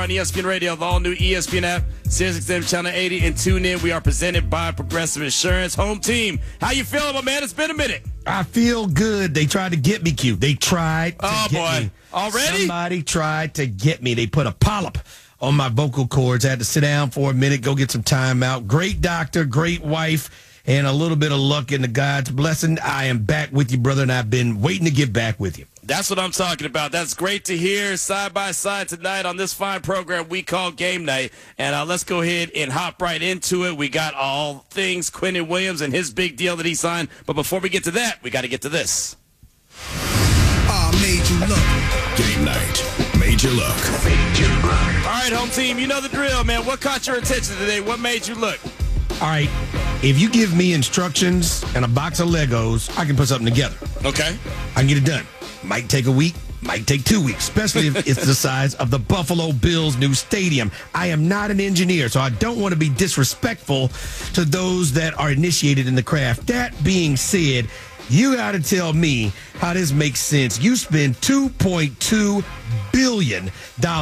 On ESPN Radio, the all-new ESPN app, SiriusXM Channel 80, and tune in. We are presented by Progressive Insurance. Home team, how you feeling, my man? It's been a minute. I feel good. They tried to get me, Q. They tried to get me. Already? Somebody tried to get me. They put a polyp on my vocal cords. I had to sit down for a minute, go get some time out. Great doctor, great wife, and a little bit of luck in the God's blessing. I am back with you, brother, and I've been waiting to get back with you. That's what I'm talking about. That's great to hear side by side tonight on this fine program we call Game Night. And let's go ahead and hop right into it. We got all things Quinnen Williams and his big deal that he signed. But before we get to that, we got to get to this. Made you look. Game Night. Made you look. All right, home team, you know the drill, man. What caught your attention today? What made you look? All right, if you give me instructions and a box of Legos, I can put something together. Okay. I can get it done. Might take a week, might take 2 weeks, especially if it's the size of the Buffalo Bills' new stadium. I am not an engineer, so I don't want to be disrespectful to those that are initiated in the craft. That being said, you got to tell me how this makes sense. You spend $2.2 billion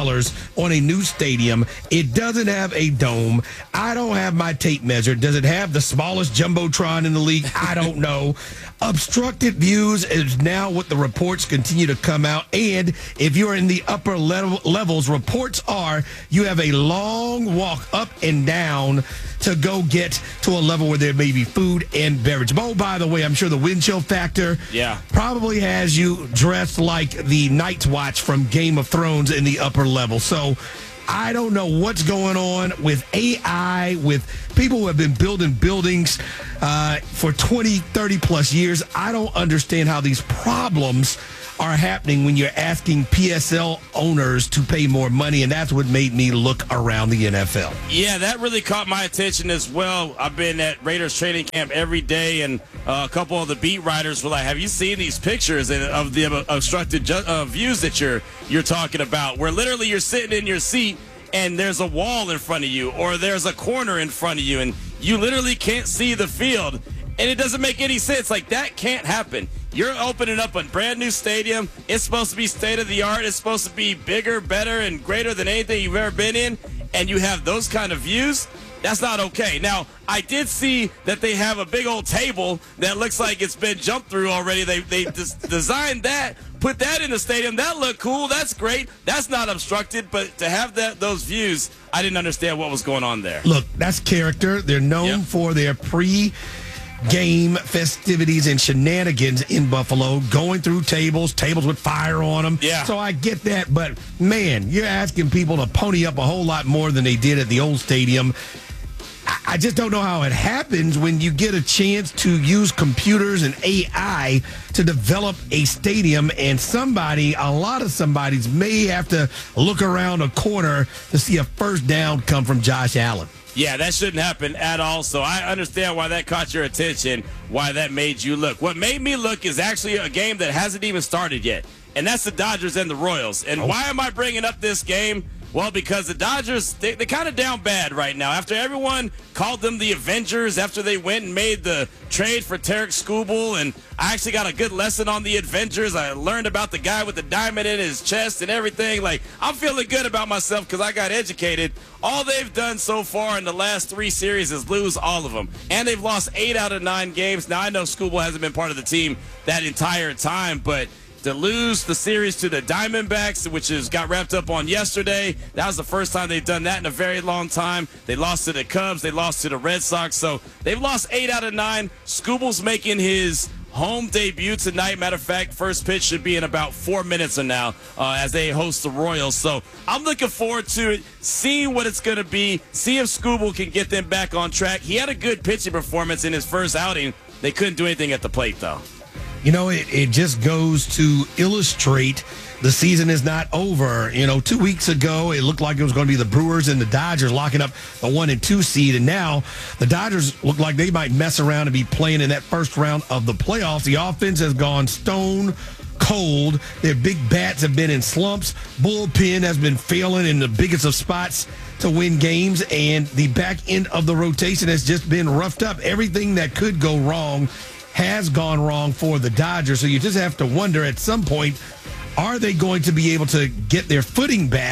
on a new stadium. It doesn't have a dome. I don't have my tape measure. Does it have the smallest jumbotron in the league? I don't know. Obstructed views is now what the reports continue to come out. And if you're in the upper levels, reports are you have a long walk up and down to go get to a level where there may be food and beverage. Oh, by the way, I'm sure the wind chill factor probably has you dressed like the Night's Watch from Game of Thrones in the upper level. So I don't know what's going on with AI, with people who have been building buildings for 20, 30 plus years. I don't understand how these problems are happening when you're asking PSL owners to pay more money, and that's what made me look around the NFL. Yeah, that really caught my attention as well. I've been at Raiders training camp every day, and a couple of the beat writers were like, have you seen these pictures of the obstructed views that you're talking about, where literally you're sitting in your seat and there's a wall in front of you or there's a corner in front of you and you literally can't see the field, and it doesn't make any sense. Like, that can't happen. You're opening up a brand new stadium. It's supposed to be state of the art. It's supposed to be bigger, better, and greater than anything you've ever been in. And you have those kind of views. That's not okay. Now, I did see that they have a big old table that looks like it's been jumped through already. They designed that, put that in the stadium. That looked cool. That's great. That's not obstructed. But to have those views, I didn't understand what was going on there. Look, that's character. They're known for their game festivities and shenanigans in Buffalo, going through tables with fire on them. Yeah. So I get that, but man, you're asking people to pony up a whole lot more than they did at the old stadium. I just don't know how it happens when you get a chance to use computers and AI to develop a stadium, and a lot of somebody's may have to look around a corner to see a first down come from Josh Allen. Yeah, that shouldn't happen at all. So I understand why that caught your attention, why that made you look. What made me look is actually a game that hasn't even started yet, and that's the Dodgers and the Royals. And why am I bringing up this game? Well, because the Dodgers, they're kind of down bad right now. After everyone called them the Avengers, after they went and made the trade for Tarek Skubal, and I actually got a good lesson on the Avengers. I learned about the guy with the diamond in his chest and everything. Like, I'm feeling good about myself because I got educated. All they've done so far in the last 3 series is lose all of them. And they've lost 8 out of 9 games. Now, I know Skubal hasn't been part of the team that entire time, but to lose the series to the Diamondbacks, which got wrapped up on yesterday. That was the first time they've done that in a very long time. They lost to the Cubs. They lost to the Red Sox. So they've lost 8 out of 9. Skubal's making his home debut tonight. Matter of fact, first pitch should be in about 4 minutes from now as they host the Royals. So I'm looking forward to it, seeing what it's going to be, see if Skubal can get them back on track. He had a good pitching performance in his first outing. They couldn't do anything at the plate, though. You know, it just goes to illustrate the season is not over. 2 weeks ago, it looked like it was going to be the Brewers and the Dodgers locking up the 1 and 2 seed. And now the Dodgers look like they might mess around and be playing in that first round of the playoffs. The offense has gone stone cold. Their big bats have been in slumps. Bullpen has been failing in the biggest of spots to win games. And the back end of the rotation has just been roughed up. Everything that could go wrong has gone wrong for the Dodgers. So you just have to wonder at some point, are they going to be able to get their footing back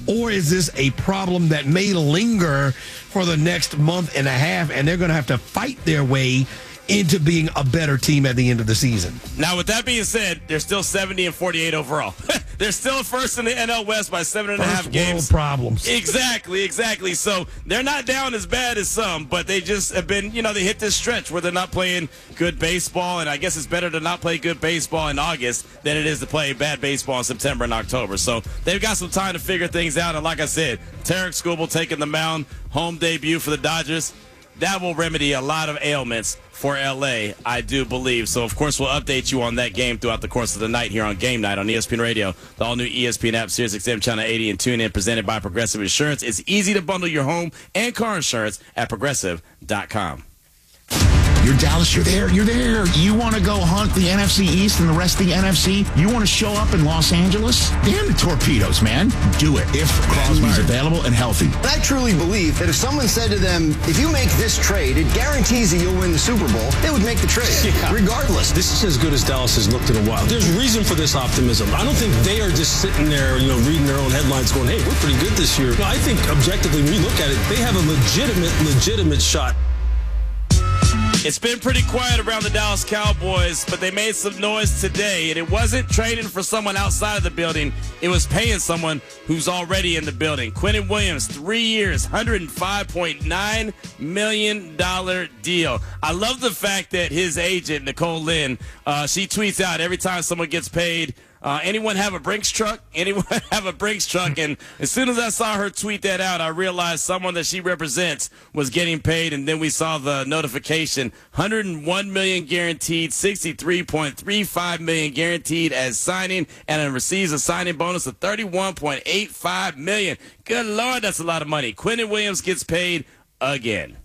or is this a problem that may linger for the next month and a half, and they're going to have to fight their way into being a better team at the end of the season? Now, with that being said, they're still 70-48 overall. They're still first in the NL West by 7.5 games. World problems. Exactly. So they're not down as bad as some, but they just have been, they hit this stretch where they're not playing good baseball, and I guess it's better to not play good baseball in August than it is to play bad baseball in September and October. So they've got some time to figure things out, and like I said, Tarek Skubal taking the mound, home debut for the Dodgers. That will remedy a lot of ailments for L.A., I do believe. So, of course, we'll update you on that game throughout the course of the night here on Game Night on ESPN Radio, the all-new ESPN app, SiriusXM Channel 80, and TuneIn, presented by Progressive Insurance. It's easy to bundle your home and car insurance at Progressive.com. You're Dallas, you're there. You want to go hunt the NFC East and the rest of the NFC? You want to show up in Los Angeles? Damn the Torpedoes, man. Do it if Crosby's available and healthy. I truly believe that if someone said to them, if you make this trade, it guarantees that you'll win the Super Bowl, they would make the trade, regardless. This is as good as Dallas has looked in a while. There's reason for this optimism. I don't think they are just sitting there, reading their own headlines going, hey, we're pretty good this year. I think objectively, when you look at it, they have a legitimate shot. It's been pretty quiet around the Dallas Cowboys, but they made some noise today, and it wasn't trading for someone outside of the building. It was paying someone who's already in the building. Quinnen Williams, 3 years, $105.9 million deal. I love the fact that his agent, Nicole Lynn, she tweets out every time someone gets paid, anyone have a Brinks truck? Anyone have a Brinks truck? And as soon as I saw her tweet that out, I realized someone that she represents was getting paid. And then we saw the notification, $101 million guaranteed, $63.35 million guaranteed as signing, and it receives a signing bonus of $31.85 million. Good Lord, that's a lot of money. Quinnen Williams gets paid again.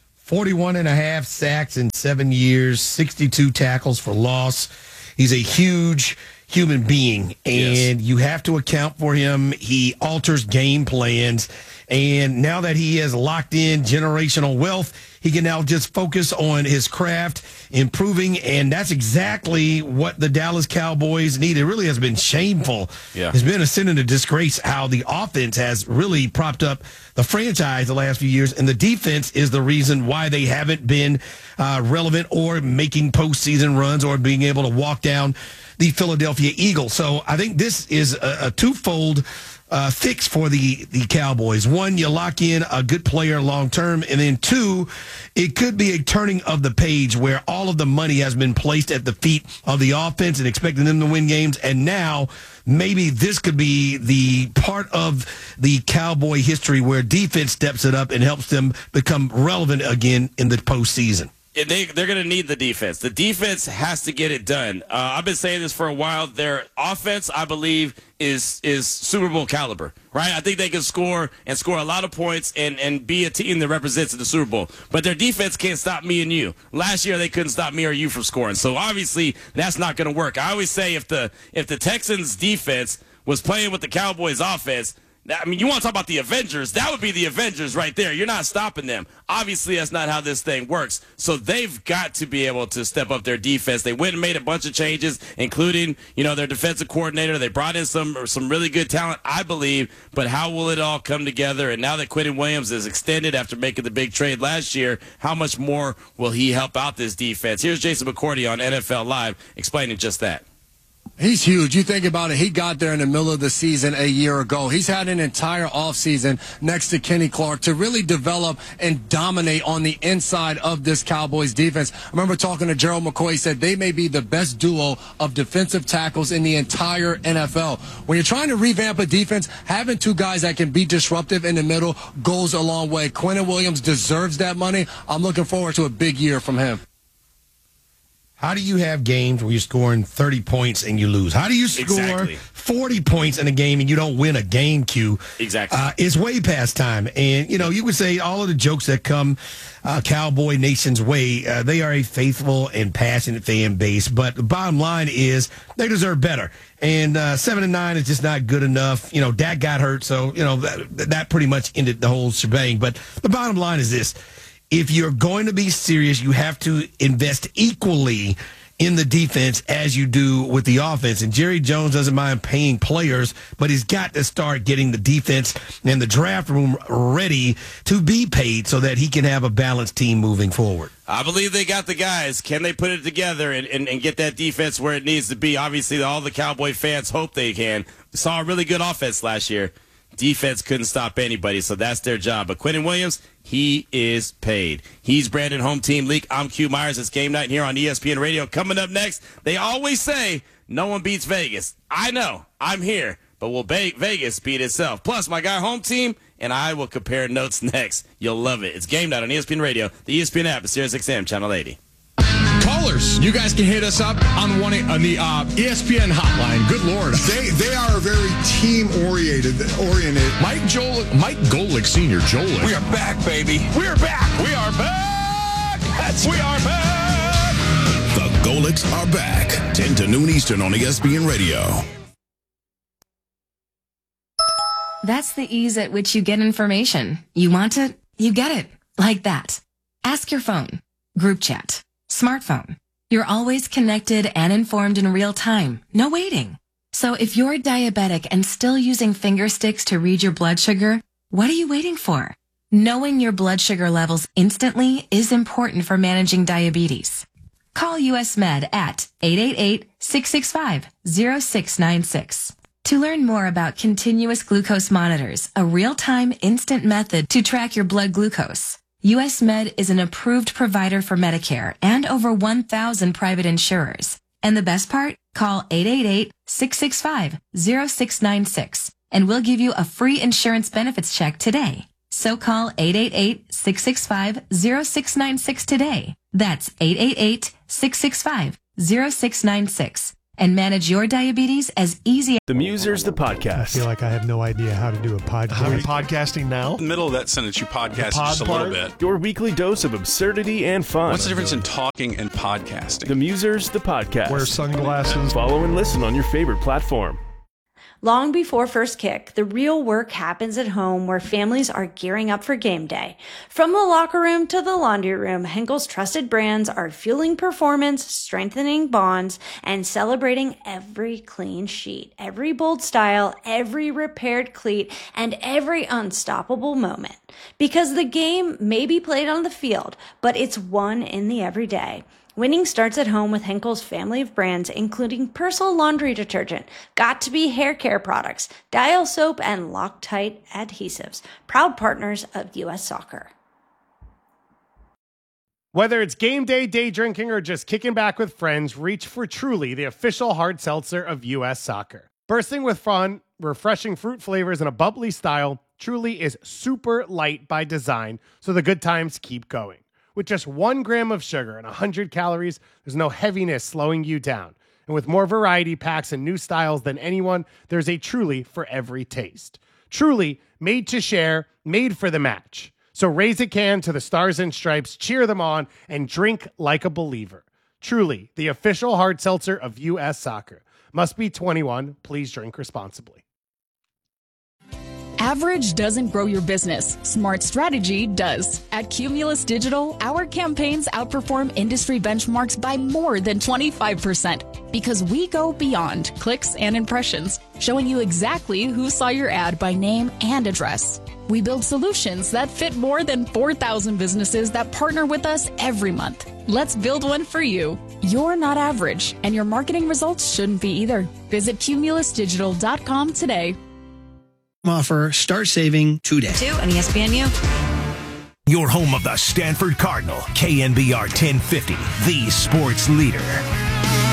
41.5 sacks in 7 years, 62 tackles for loss. He's a huge human being, and you have to account for him. He alters game plans, and now that he has locked in generational wealth, he can now just focus on his craft, improving, and that's exactly what the Dallas Cowboys need. It really has been shameful. Yeah. It's been a sin and a disgrace how the offense has really propped up the franchise the last few years, and the defense is the reason why they haven't been relevant or making postseason runs or being able to walk down the Philadelphia Eagles. So I think this is a twofold fix for the Cowboys. One, you lock in a good player long term, and then two, it could be a turning of the page where all of the money has been placed at the feet of the offense and expecting them to win games, and now maybe this could be the part of the Cowboy history where defense steps it up and helps them become relevant again in the postseason. They're going to need the defense. The defense has to get it done. I've been saying this for a while. Their offense, I believe, is Super Bowl caliber, right? I think they can score a lot of points and be a team that represents the Super Bowl. But their defense can't stop me and you. Last year, they couldn't stop me or you from scoring. So obviously, that's not going to work. I always say if the Texans defense was playing with the Cowboys offense, I mean, you want to talk about the Avengers? That would be the Avengers right there. You're not stopping them. Obviously, that's not how this thing works. So they've got to be able to step up their defense. They went and made a bunch of changes, including, their defensive coordinator. They brought in some really good talent, I believe. But how will it all come together? And now that Quinnen Williams is extended after making the big trade last year, how much more will he help out this defense? Here's Jason McCourty on NFL Live explaining just that. He's huge. You think about it, he got there in the middle of the season a year ago. He's had an entire offseason next to Kenny Clark to really develop and dominate on the inside of this Cowboys defense. I remember talking to Gerald McCoy. He said they may be the best duo of defensive tackles in the entire NFL. When you're trying to revamp a defense, having two guys that can be disruptive in the middle goes a long way. Quinnen Williams deserves that money. I'm looking forward to a big year from him. How do you have games where you're scoring 30 points and you lose? How do you score 40 points in a game and you don't win a game, Q? Exactly. It's way past time. And, you would say all of the jokes that come Cowboy Nation's way, they are a faithful and passionate fan base. But the bottom line is they deserve better. And 7-9 is just not good enough. Dak got hurt, so, that pretty much ended the whole shebang. But the bottom line is this. If you're going to be serious, you have to invest equally in the defense as you do with the offense. And Jerry Jones doesn't mind paying players, but he's got to start getting the defense and the draft room ready to be paid so that he can have a balanced team moving forward. I believe they got the guys. Can they put it together and get that defense where it needs to be? Obviously, all the Cowboy fans hope they can. We saw a really good offense last year. Defense couldn't stop anybody, so that's their job. But Quentin Williams, he is paid. He's Brandon Home Team Leak. I'm Q Myers. It's Game Night here on ESPN Radio. Coming up next, they always say no one beats Vegas. I know. I'm here. But will Vegas beat itself? Plus, my guy Home Team and I will compare notes next. You'll love it. It's Game Night on ESPN Radio, the ESPN app, and SiriusXM Channel 80. Callers, you guys can hit us up on the ESPN hotline. Good Lord. They are very team-oriented. Mike Golick Sr., Jolik. We are back, baby. We're back. We are back. We are back. The Golicks are back. 10 to noon Eastern on ESPN Radio. That's the ease at which you get information. You want it, you get it. Like that. Ask your phone. Group chat. Smartphone. You're always connected and informed in real time. No waiting. So if you're diabetic and still using finger sticks to read your blood sugar, what are you waiting for? Knowing your blood sugar levels instantly is important for managing diabetes. Call US Med at 888-665-0696. To learn more about continuous glucose monitors, a real-time instant method to track your blood glucose. US Med is an approved provider for Medicare and over 1,000 private insurers. And the best part? Call 888-665-0696 and we'll give you a free insurance benefits check today. So call 888-665-0696 today. That's 888-665-0696. And manage your diabetes as easy. The Musers, the podcast. I feel like I have no idea how to do a podcast. Are we podcasting now? In the middle of that sentence, you podcast just a little bit. Your weekly dose of absurdity and fun. What's the difference in talking and podcasting? The Musers, the podcast. Wear sunglasses. Follow and listen on your favorite platform. Long before first kick, the real work happens at home where families are gearing up for game day. From the locker room to the laundry room, Henkel's trusted brands are fueling performance, strengthening bonds, and celebrating every clean sheet, every bold style, every repaired cleat, and every unstoppable moment. Because the game may be played on the field, but it's won in the everyday. Winning starts at home with Henkel's family of brands, including Persil laundry detergent, Got2b hair care products, Dial soap, and Loctite adhesives, proud partners of U.S. Soccer. Whether it's game day, day drinking, or just kicking back with friends, reach for Truly, the official hard seltzer of U.S. Soccer. Bursting with fun, refreshing fruit flavors, and a bubbly style, Truly is super light by design, so the good times keep going. With just 1 gram of sugar and 100 calories, there's no heaviness slowing you down. And with more variety packs and new styles than anyone, there's a Truly for every taste. Truly, made to share, made for the match. So raise a can to the Stars and Stripes, cheer them on, and drink like a believer. Truly, the official hard seltzer of U.S. Soccer. Must be 21. Please drink responsibly. Average doesn't grow your business. Smart strategy does. At Cumulus Digital, our campaigns outperform industry benchmarks by more than 25% because we go beyond clicks and impressions, showing you exactly who saw your ad by name and address. We build solutions that fit more than 4,000 businesses that partner with us every month. Let's build one for you. You're not average, and your marketing results shouldn't be either. Visit cumulusdigital.com today. Offer. Start saving today. 2 on ESPNU. Your home of the Stanford Cardinal, KNBR 1050, the sports leader.